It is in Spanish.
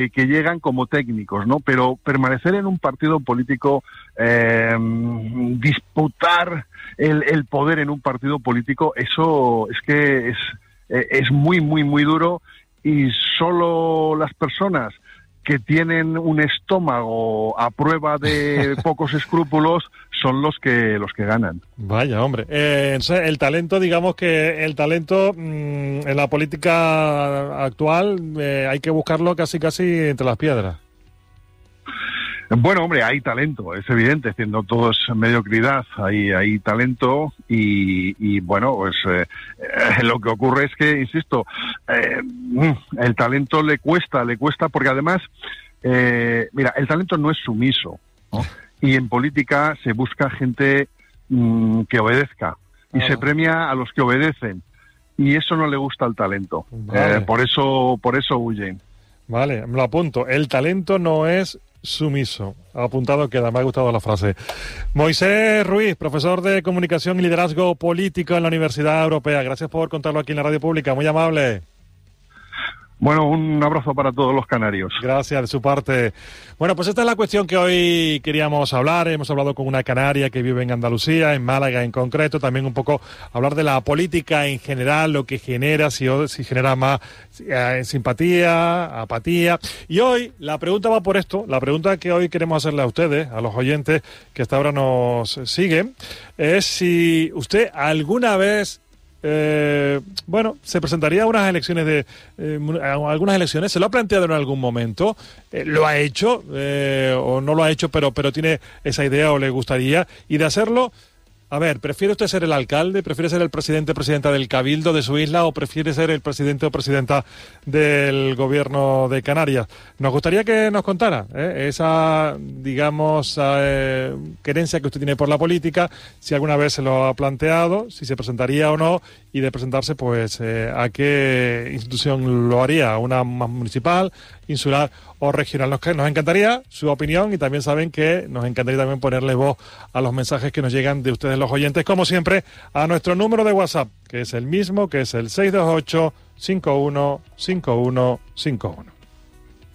que llegan como técnicos, ¿no? Pero permanecer en un partido político, disputar el poder en un partido político, eso es que es muy, muy, muy duro, y solo las personas que tienen un estómago a prueba de pocos escrúpulos son los que ganan. Vaya, hombre. El talento, digamos que el talento en la política actual hay que buscarlo casi entre las piedras. Bueno, hombre, hay talento, es evidente, siendo todo es mediocridad, hay talento y bueno, pues lo que ocurre es que, insisto, el talento le cuesta, porque además, mira, el talento no es sumiso, ¿no? Y en política se busca gente que obedezca, y se premia a los que obedecen, y eso no le gusta al talento. Vale. Por eso huyen. Vale, me lo apunto. El talento no es sumiso. Apuntado queda, me ha gustado la frase. Moisés Ruiz, profesor de Comunicación y Liderazgo Político en la Universidad Europea. Gracias por contarlo aquí en la Radio Pública, muy amable. Bueno, un abrazo para todos los canarios. Gracias, de su parte. Bueno, pues esta es la cuestión que hoy queríamos hablar. Hemos hablado con una canaria que vive en Andalucía, en Málaga en concreto. También un poco hablar de la política en general, lo que genera, si genera más simpatía, apatía. Y hoy la pregunta va por esto. La pregunta que hoy queremos hacerle a ustedes, a los oyentes que hasta ahora nos siguen, es si usted alguna vez se presentaría a unas elecciones algunas elecciones, se lo ha planteado en algún momento, lo ha hecho o no lo ha hecho, pero tiene esa idea o le gustaría, y de hacerlo, a ver, ¿prefiere usted ser el alcalde? ¿Prefiere ser el presidenta del Cabildo de su isla? ¿O prefiere ser el presidente o presidenta del gobierno de Canarias? Nos gustaría que nos contara esa, digamos, querencia que usted tiene por la política, si alguna vez se lo ha planteado, si se presentaría o no, y de presentarse, pues, a qué institución lo haría, una más municipal, insular o regional. Nos encantaría su opinión, y también saben que nos encantaría también ponerle voz a los mensajes que nos llegan de ustedes, los oyentes, como siempre, a nuestro número de WhatsApp, que es el mismo, que es el 628 515151.